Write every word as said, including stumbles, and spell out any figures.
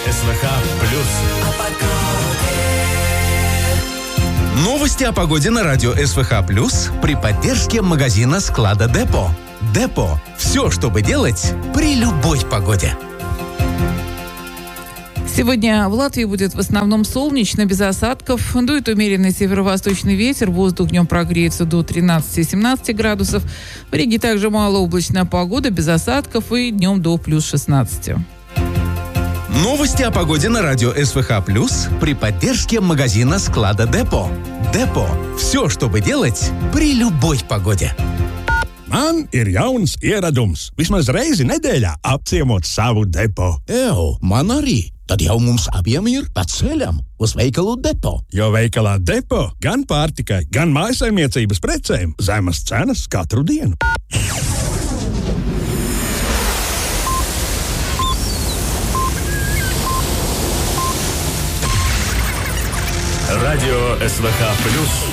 СВХ плюс. Новости о погоде на радио СВХ плюс при поддержке магазина склада Депо. Депо. Все, чтобы делать при любой погоде. Сегодня в Латвии будет в основном солнечно, без осадков. Дует умеренный северо-восточный ветер. Воздух днем прогреется до тринадцати-семнадцати градусов. В Риге также малооблачная погода, без осадков, и днем до плюс шестнадцати. Новости о погоде на радио СВХ плюс при поддержке магазина склада Депо. Депо. Все, чтобы делать при любой погоде. Man ir jauns ieradums. Vismaz reizi nedēļā apciemot savu depo. Ew, man arī. Tad jau mums abiem ir pa ceļam uz veikalu Depo. Jo veikalā Depo gan pārtikai, gan mājasaimniecības precēm zemas cenas katru dienu. Радио СВХ плюс.